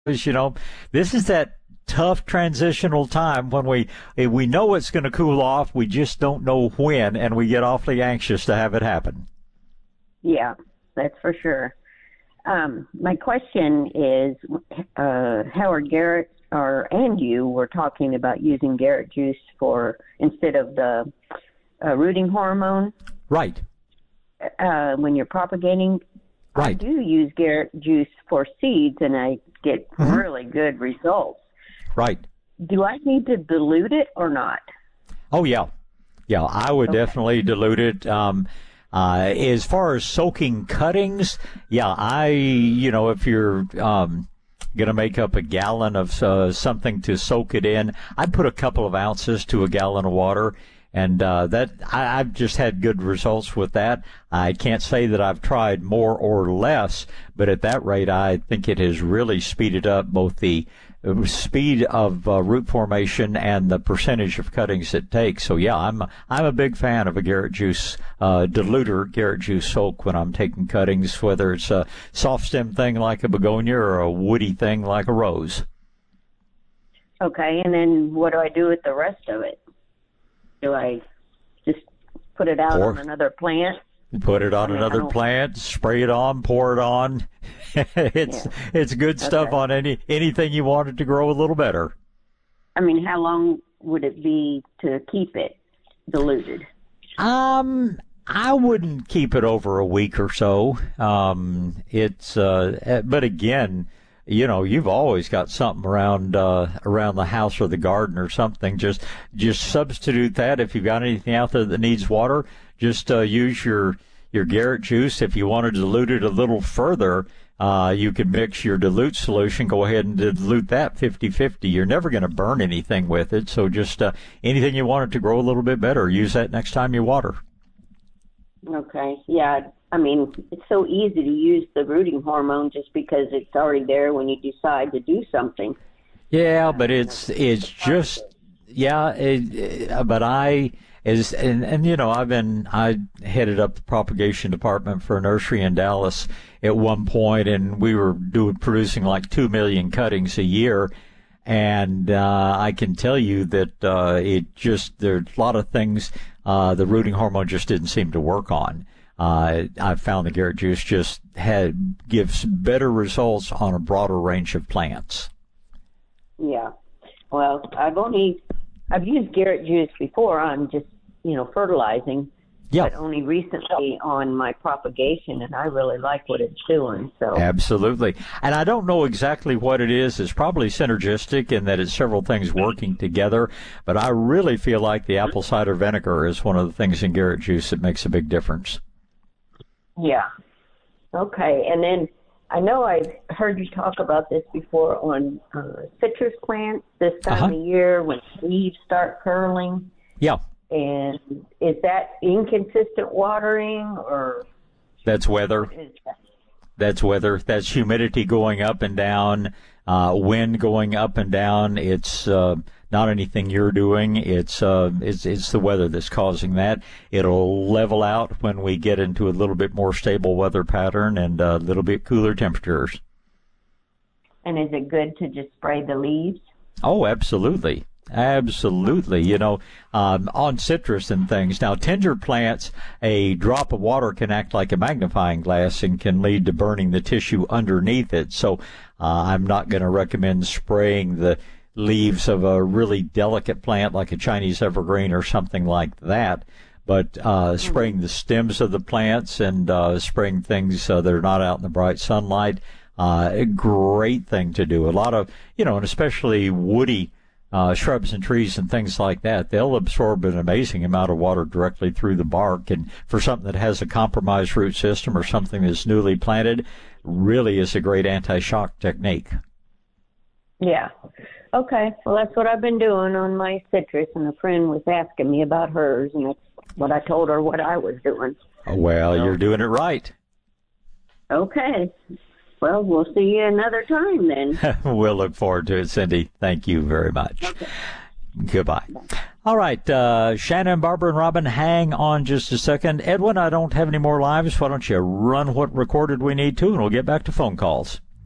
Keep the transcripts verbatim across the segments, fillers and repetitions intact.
You know, this is that tough transitional time when we we know it's going to cool off. We just don't know when, and we get awfully anxious to have it happen. Yeah, that's for sure. Um, my question is, uh, Howard Garrett or and you were talking about using Garrett juice for instead of the uh, rooting hormone. Right. Uh, when you're propagating. Right. I do use Garrett juice for seeds, and I get mm-hmm. really good results. Right. Do I need to dilute it or not? Oh, yeah. Yeah, I would okay. definitely dilute it. Um, uh, as far as soaking cuttings, yeah, I, you know, if you're um, going to make up a gallon of uh, something to soak it in, I'd put a couple of ounces to a gallon of water. And uh, that I, I've just had good results with that. I can't say that I've tried more or less, but at that rate, I think it has really speeded up both the speed of uh, root formation and the percentage of cuttings it takes. So yeah, I'm I'm a big fan of a Garrett juice uh, diluter, Garrett juice soak when I'm taking cuttings, whether it's a soft stem thing like a begonia or a woody thing like a rose. Okay, and then what do I do with the rest of it? Do I just put it out or on another plant? Put it on I mean, another plant, spray it on, pour it on. it's yeah. it's good stuff okay. on any anything you want it to grow a little better. I mean, how long would it be to keep it diluted? Um, I wouldn't keep it over a week or so. Um, it's uh, but again, you know, you've always got something around uh, around the house or the garden or something. Just just substitute that. If you've got anything out there that needs water, just uh, use your your Garrett juice. If you want to dilute it a little further, uh, you can mix your dilute solution. Go ahead and dilute that fifty-fifty. You're never going to burn anything with it. So just uh, anything you want it to grow a little bit better, use that next time you water. Okay. Yeah. I mean, it's so easy to use the rooting hormone just because it's already there when you decide to do something. Yeah, but it's it's just yeah. It, it, but I is and, and you know I've been I headed up the propagation department for a nursery in Dallas at one point, and we were doing producing like two million cuttings a year. And uh, I can tell you that uh, it just there's a lot of things uh, the rooting hormone just didn't seem to work on. Uh, I've found the Garrett juice just had gives better results on a broader range of plants. Yeah. Well, I've only I've used Garrett juice before on just, you know, fertilizing. Yeah. But only recently on my propagation, and I really like what it's doing. So absolutely. And I don't know exactly what it is. It's probably synergistic in that it's several things working together. But I really feel like the apple cider vinegar is one of the things in Garrett juice that makes a big difference. Yeah. Okay. And then I know I've heard you talk about this before on uh, citrus plants this time uh-huh. of year when leaves start curling. Yeah. And is that inconsistent watering or? That's weather. That? That's weather. That's humidity going up and down, uh, wind going up and down. It's uh, not anything you're doing. It's uh, it's it's the weather that's causing that. It'll level out when we get into a little bit more stable weather pattern and a little bit cooler temperatures. And is it good to just spray the leaves? Oh, absolutely. Absolutely. You know, um, on citrus and things. Now, tender plants, a drop of water can act like a magnifying glass and can lead to burning the tissue underneath it. So uh, I'm not going to recommend spraying the leaves of a really delicate plant like a Chinese evergreen or something like that. But uh, spraying the stems of the plants and uh, spraying things uh, that are not out in the bright sunlight, uh, a great thing to do. A lot of, you know, and especially woody Uh, shrubs and trees and things like that, they'll absorb an amazing amount of water directly through the bark. And for something that has a compromised root system or something that's newly planted, really is a great anti-shock technique. Yeah. Okay. Well, that's what I've been doing on my citrus, and a friend was asking me about hers, and that's what I told her what I was doing. Oh, well, so, you're doing it right. Okay. Well, we'll see you another time then. We'll look forward to it, Cindy. Thank you very much. Okay. Goodbye. All right, uh, Shannon, Barbara, and Robin, hang on just a second. Edwin, I don't have any more lives. Why don't you run what recorded we need to, and we'll get back to phone calls.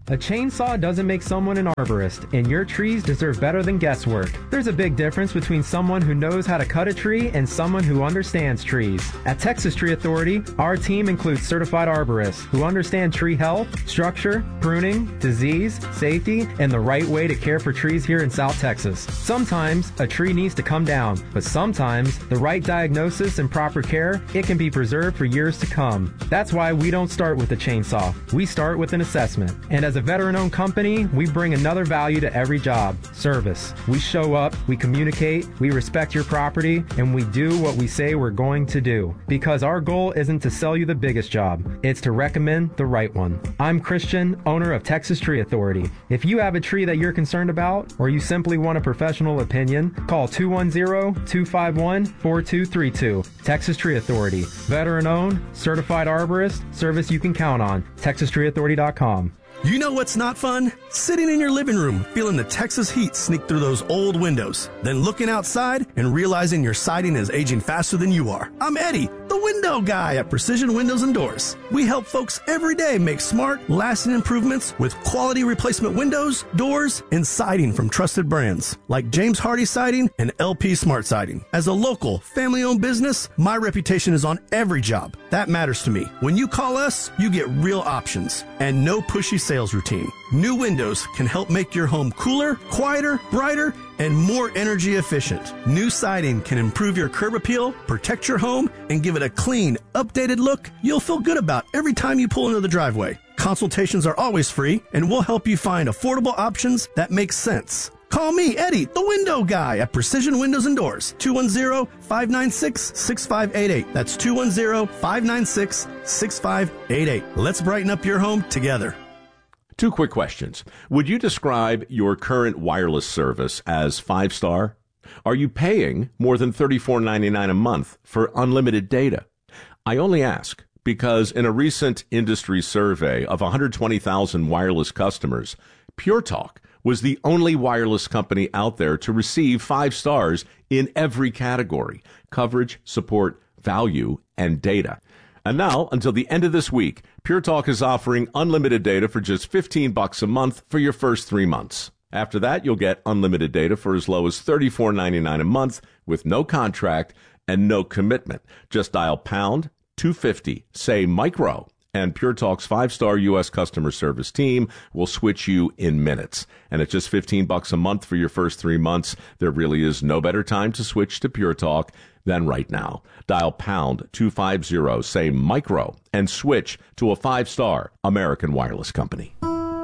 A chainsaw doesn't make someone an arborist, and your trees deserve better than guesswork. There's a big difference between someone who knows how to cut a tree and someone who understands trees. At Texas Tree Authority, our team includes certified arborists who understand tree health, structure, pruning, disease, safety, and the right way to care for trees here in South Texas. Sometimes a tree needs to come down, but sometimes the right diagnosis and proper care, it can be preserved for years to come. That's why we don't start with a chainsaw. We start with an assessment. And as a veteran-owned company, we bring another value to every job: service. We show up, we communicate, we respect your property, and we do what we say we're going to do. Because our goal isn't to sell you the biggest job, it's to recommend the right one. I'm Christian, owner of Texas Tree Authority. If you have a tree that you're concerned about, or you simply want a professional opinion, call two one zero, two five one, four two three two. Texas Tree Authority. Veteran-owned, certified arborist, service you can count on. texas tree authority dot com. You know what's not fun? Sitting in your living room, feeling the Texas heat sneak through those old windows, then looking outside and realizing your siding is aging faster than you are. I'm Eddie, the window guy at Precision Windows and Doors. We help folks every day make smart, lasting improvements with quality replacement windows, doors, and siding from trusted brands like James Hardy Siding and L P Smart Siding. As a local, family-owned business, my reputation is on every job. That matters to me. When you call us, you get real options and no pushy sales routine. New windows can help make your home cooler, quieter, brighter, and more energy efficient. New siding can improve your curb appeal, protect your home, and give it a clean, updated look you'll feel good about every time you pull into the driveway. Consultations are always free, and we'll help you find affordable options that make sense. Call me, Eddie, the window guy at Precision Windows and Doors, two one zero, five nine six, six five eight eight. That's two one zero, five nine six, six five eight eight. Let's brighten up your home together. Two quick questions. Would you describe your current wireless service as five-star? Are you paying more than thirty-four ninety-nine a month for unlimited data? I only ask because in a recent industry survey of one hundred twenty thousand wireless customers, Pure Talk was the only wireless company out there to receive five stars in every category: coverage, support, value, and data. And now, until the end of this week, Pure Talk is offering unlimited data for just fifteen bucks a month for your first three months. After that, you'll get unlimited data for as low as thirty-four ninety-nine a month with no contract and no commitment. Just dial pound two fifty, say micro, and Pure Talk's five-star U S customer service team will switch you in minutes. And at just fifteen bucks a month for your first three months, there really is no better time to switch to Pure Talk than right now. Dial pound two fifty, say micro, and switch to a five-star American wireless company.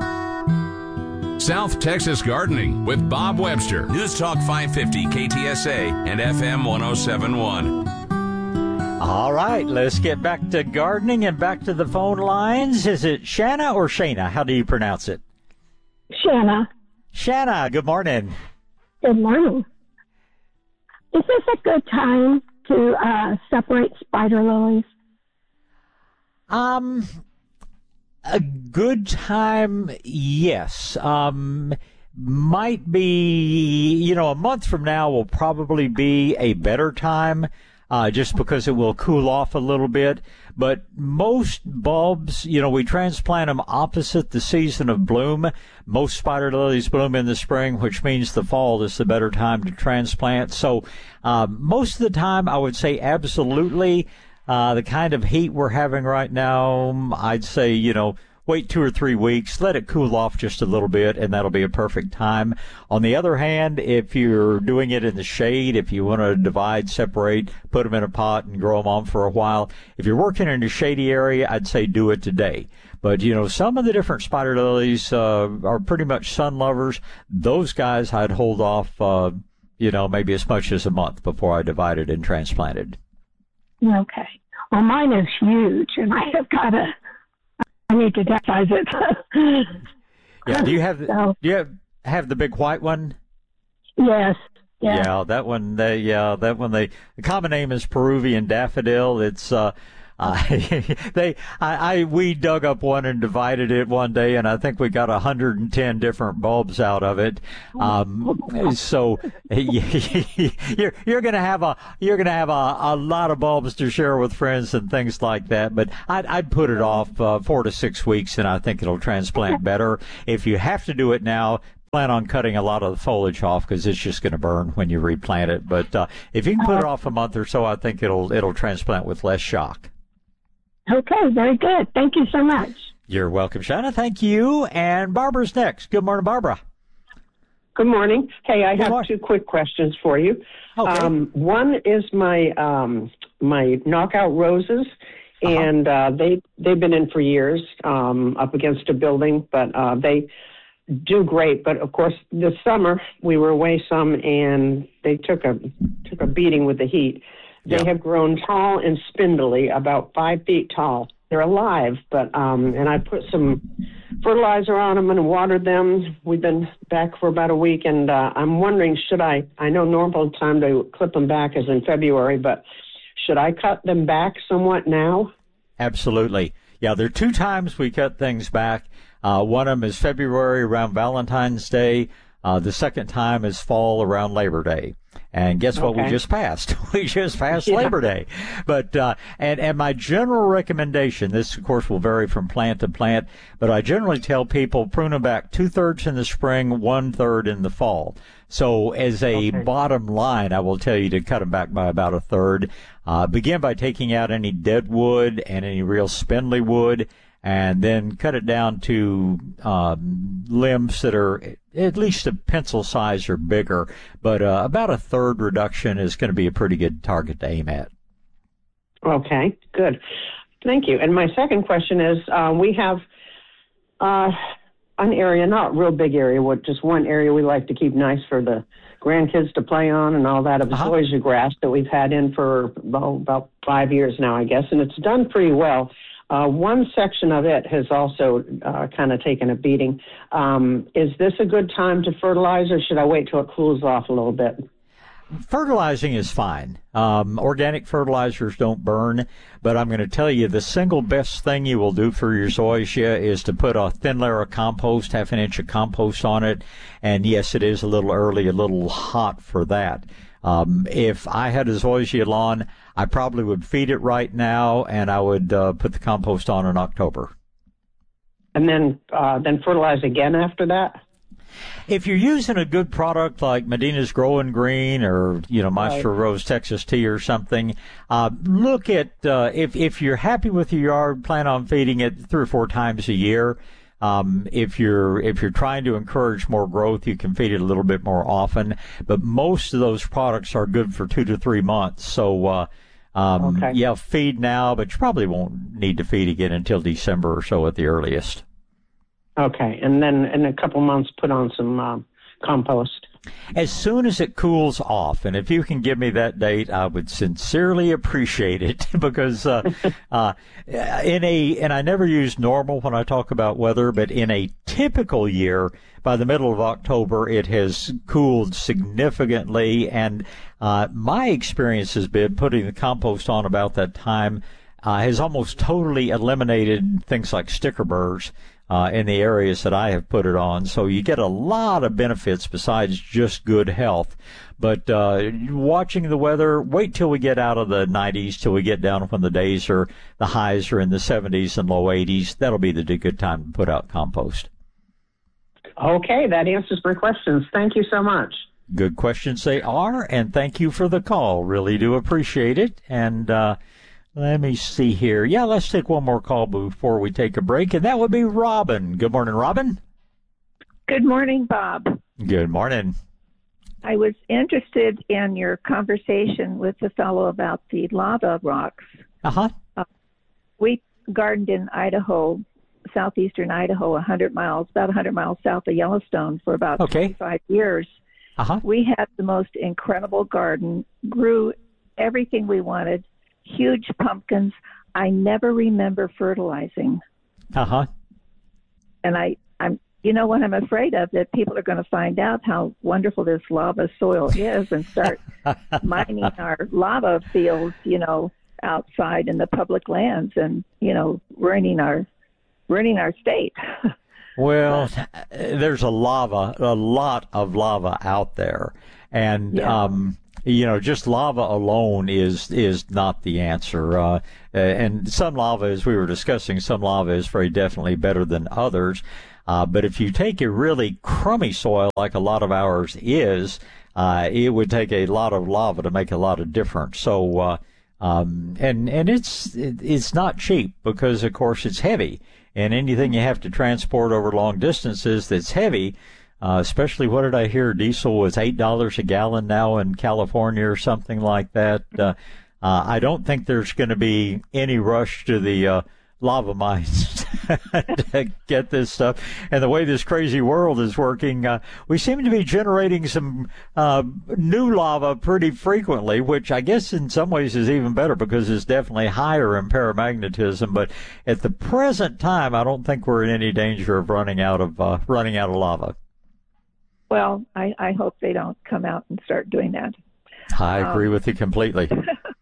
South Texas Gardening with Bob Webster. News Talk five fifty K T S A and F M one oh seven point one. All right, let's get back to gardening and back to the phone lines. Is it Shanna or Shana? How do you pronounce it? Shanna. Shanna, good morning. Good morning. Is this a good time to uh, separate spider lilies? Um, a good time, yes. Um, might be, you know, a month from now will probably be a better time. Uh, just because it will cool off a little bit. But most bulbs, you know, we transplant them opposite the season of bloom. Most spider lilies bloom in the spring, which means the fall is the better time to transplant. So uh, most of the time, I would say absolutely. Uh, the kind of heat we're having right now, I'd say, you know, wait two or three weeks, let it cool off just a little bit, and that'll be a perfect time. On the other hand, if you're doing it in the shade, if you want to divide, separate, put them in a pot and grow them on for a while, if you're working in a shady area, I'd say do it today. But, you know, some of the different spider lilies uh, are pretty much sun lovers. Those guys I'd hold off, uh, you know, maybe as much as a month before I divided and transplanted. Okay. Well, mine is huge, and I have got to... I need to downsize it. Yeah. Do you have so, do you have, have the big white one? Yes. Yeah. Yeah. That one. They, yeah. That one. They, the common name is Peruvian daffodil. It's uh, Uh, they, I, I, we dug up one and divided it one day, and I think we got one hundred ten different bulbs out of it. Um, so you're you're gonna have a you're gonna have a, a lot of bulbs to share with friends and things like that. But I'd, I'd put it off uh, four to six weeks, and I think it'll transplant better. If you have to do it now, plan on cutting a lot of the foliage off because it's just going to burn when you replant it. But uh, if you can put it off a month or so, I think it'll it'll transplant with less shock. Okay, very good. Thank you so much. You're welcome, Shauna. Thank you. And Barbara's next. Good morning, Barbara. Good morning. Hey, I Good have morning. two quick questions for you. Okay. Um, one is my um, my knockout roses, Uh-huh. and uh, they they've been in for years um, up against a building, but uh, they do great. But of course, this summer we were away some, and they took a took a beating with the heat. They Yeah. have grown tall and spindly, about five feet tall. They're alive, but um, and I put some fertilizer on them and watered them. We've been back for about a week, and uh, I'm wondering, should I? I know normal time to clip them back is in February, but should I cut them back somewhat now? Absolutely. Yeah, there are two times we cut things back. Uh, one of them is February around Valentine's Day. Uh, the second time is fall around Labor Day. And guess what? Okay. We just passed. We just passed Yeah. Labor Day. But, uh, and, and my general recommendation, this of course will vary from plant to plant, but I generally tell people prune them back two thirds in the spring, one third in the fall. So as a Okay. bottom line, I will tell you to cut them back by about a third. Uh, begin by taking out any dead wood and any real spindly wood, and then cut it down to um, limbs that are at least a pencil size or bigger. But uh, about a third reduction is going to be a pretty good target to aim at. Okay, good. Thank you. And my second question is, uh, we have uh, an area, not a real big area, what just one area we like to keep nice for the grandkids to play on and all that of Uh-huh. zoysia grass that we've had in for well, about five years now, I guess, and it's done pretty well. Uh, one section of it has also uh, kind of taken a beating. Um, is this a good time to fertilize, or should I wait till it cools off a little bit? Fertilizing is fine. Um, organic fertilizers don't burn, but I'm going to tell you the single best thing you will do for your zoysia is to put a thin layer of compost, half an inch of compost on it. And yes, it is a little early, a little hot for that. Um, if I had a zoysia lawn, I probably would feed it right now, and I would uh, put the compost on in October. And then uh, then fertilize again after that? If you're using a good product like Medina's Growing Green or, you know, Maestro Rose Texas Tea or something, uh, look at, uh, if, if you're happy with your yard, plan on feeding it three or four times a year. Um, if you're, if you're trying to encourage more growth, you can feed it a little bit more often, but most of those products are good for two to three months. So, uh, um, Okay. yeah, feed now, but you probably won't need to feed again until December or so at the earliest. Okay, and then in a couple months put on some um, compost. As soon as it cools off, and if you can give me that date, I would sincerely appreciate it because uh, uh, in a, and I never use normal when I talk about weather, but in a typical year, by the middle of October, it has cooled significantly, and uh, my experience has been putting the compost on about that time uh, has almost totally eliminated things like sticker burrs. Uh, in the areas that I have put it on. So you get a lot of benefits besides just good health. But uh, watching the weather, wait till we get out of the nineties, till we get down when the days are, the highs are in the seventies and low eighties. That'll be the good time to put out compost. Okay, that answers my questions. Thank you so much. Good questions they are, and thank you for the call. Really do appreciate it. And uh let me see here. Yeah, let's take one more call before we take a break, and that would be Robin. Good morning, Robin. Good morning, Bob. Good morning. I was interested in your conversation with the fellow about the lava rocks. Uh-huh. Uh, we gardened in Idaho, southeastern Idaho, one hundred miles, about one hundred miles south of Yellowstone for about Okay. twenty-five years. Uh-huh. We had the most incredible garden, grew everything we wanted, huge pumpkins. I never remember fertilizing. Uh-huh. And I, I'm, you know what I'm afraid of? That people are going to find out how wonderful this lava soil is and start mining our lava fields, you know, outside in the public lands and, you know, ruining our ruining our state. Well, there's a lava, a lot of lava out there. And, yeah. um, you know, just lava alone is is not the answer. Uh, and some lava, as we were discussing, some lava is very definitely better than others. Uh, but if you take a really crummy soil like a lot of ours is, uh, it would take a lot of lava to make a lot of difference. So, uh, um, and and it's it, it's not cheap because, of course, it's heavy. And anything you have to transport over long distances that's heavy, uh, especially, what did I hear? Diesel was eight dollars a gallon now in California or something like that. Uh, uh, I don't think there's going to be any rush to the uh, lava mines to get this stuff. And the way this crazy world is working, uh, we seem to be generating some uh, new lava pretty frequently, which I guess in some ways is even better because it's definitely higher in paramagnetism. But at the present time, I don't think we're in any danger of running out of uh, running out of lava. Well, I, I hope they don't come out and start doing that. I agree um, with you completely.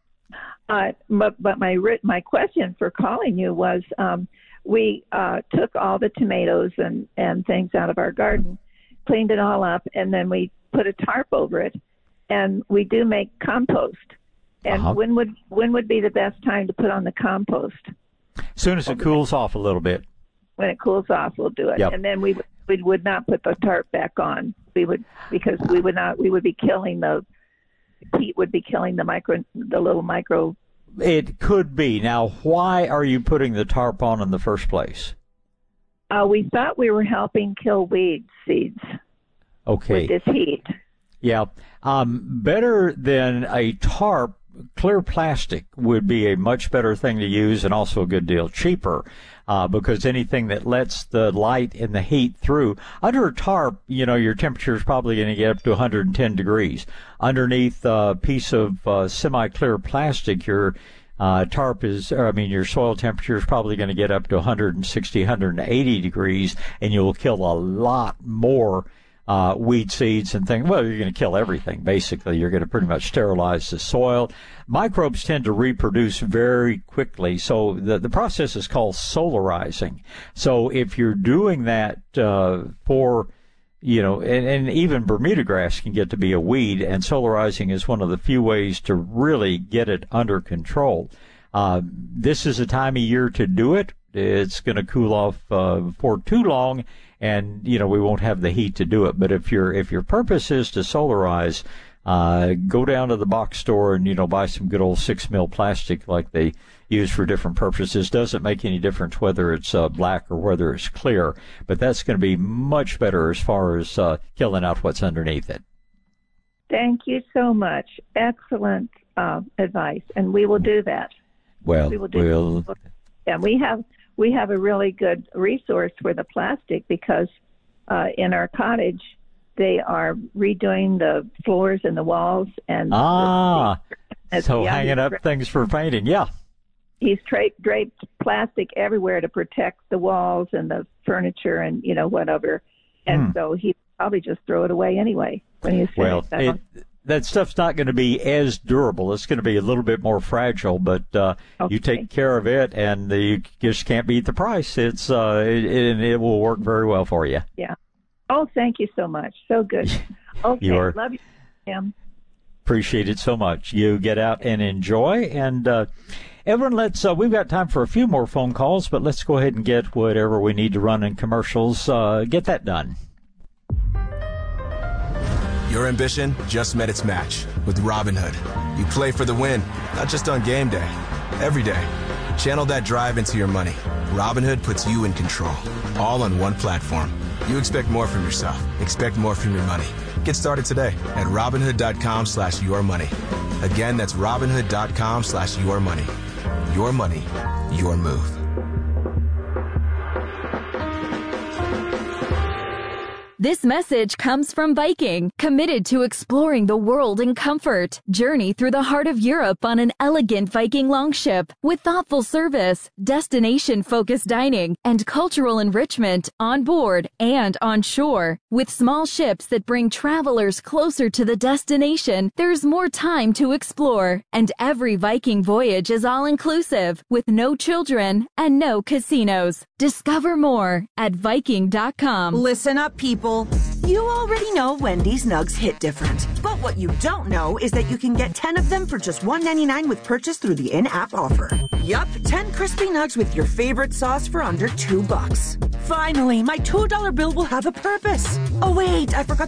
uh, but but my my question for calling you was, um, we uh, took all the tomatoes and, and things out of our garden, cleaned it all up, and then we put a tarp over it, and we do make compost. And uh-huh. when would when would be the best time to put on the compost? As soon as it cools off a little bit. When it cools off, we'll do it. Yep. And then we we would not put the tarp back on. We would because we would not. We would be killing the heat. Would be killing the micro, the little micro. It could be. Now, why are you putting the tarp on in the first place? Uh, we thought we were helping kill weed seeds. Okay. With this heat. Yeah. Um, better than a tarp. Clear plastic would be a much better thing to use and also a good deal cheaper uh, because anything that lets the light and the heat through. Under a tarp, you know, your temperature is probably going to get up to one hundred ten degrees. Underneath a piece of uh, semi-clear plastic, your uh, tarp is, or I mean, your soil temperature is probably going to get up to one hundred sixty, one hundred eighty degrees, and you'll kill a lot more Uh, weed seeds and things. Well, you're going to kill everything, basically. You're going to pretty much sterilize the soil. Microbes tend to reproduce very quickly, so the, the process is called solarizing. So if you're doing that uh, for, you know, and, and even Bermuda grass can get to be a weed, and solarizing is one of the few ways to really get it under control. Uh, this is a time of year to do it. It's going to cool off uh, for too long, and you know we won't have the heat to do it. But if your if your purpose is to solarize, uh, go down to the box store and you know buy some good old six mil plastic like they use for different purposes. Doesn't make any difference whether it's uh, black or whether it's clear, but that's going to be much better as far as uh, killing out what's underneath it. Thank you so much. Excellent uh, advice, and we will do that. Well, we will do we'll. That. And we have. We have a really good resource for the plastic because uh, in our cottage they are redoing the floors and the walls and ah, the, so yeah, hanging up dra- things for painting, yeah. He's tra- draped plastic everywhere to protect the walls and the furniture and you know whatever, and hmm. so he probably just throw it away anyway when he's finished. Well, it, that stuff's not going to be as durable. It's going to be a little bit more fragile, but uh, okay. you take care of it, and you just can't beat the price. It's uh, it, it, it will work very well for you. Yeah. Oh, thank you so much. So good. Okay. You are, love you, Tim. Appreciate it so much. You get out and enjoy. And uh, Evelyn, let's. Uh, we've got time for a few more phone calls, but let's go ahead and get whatever we need to run in commercials. Uh, get that done. Your ambition just met its match with Robinhood. You play for the win, not just on game day, every day. Channel that drive into your money. Robinhood puts you in control, all on one platform. You expect more from yourself. Expect more from your money. Get started today at Robinhood.com slash your money. Again, that's Robinhood.com slash your money. Your money, your move. This message comes from Viking, committed to exploring the world in comfort. Journey through the heart of Europe on an elegant Viking longship with thoughtful service, destination-focused dining, and cultural enrichment on board and on shore. With small ships that bring travelers closer to the destination, there's more time to explore. And every Viking voyage is all-inclusive, with no children and no casinos. Discover more at Viking dot com. Listen up, people. You already know Wendy's nugs hit different. But what you don't know is that you can get ten of them for just one ninety-nine with purchase through the in-app offer. Yup, ten crispy nugs with your favorite sauce for under two bucks. Finally, my two dollar bill will have a purpose. Oh wait, I forgot